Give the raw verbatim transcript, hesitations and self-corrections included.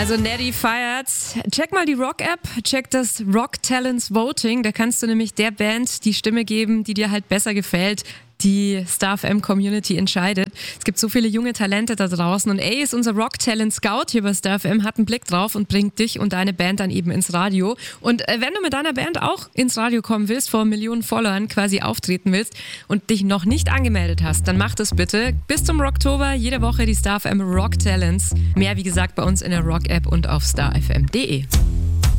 Also Neddy feiert. Check mal die Rock-App, check das Rock Talents Voting. Da kannst du nämlich der Band die Stimme geben, die dir halt besser gefällt. Die Star F M Community entscheidet. Es gibt so viele junge Talente da draußen und Ace, unser Rock Talent Scout hier bei Star F M, hat einen Blick drauf und bringt dich und deine Band dann eben ins Radio. Und äh, wenn du mit deiner Band auch ins Radio kommen willst, vor Millionen Followern quasi auftreten willst und dich noch nicht angemeldet hast, dann mach das bitte. Bis zum Rocktober, jede Woche die Star F M Rock Talents. Mehr wie gesagt bei uns in der Rock App und auf star f m punkt d e.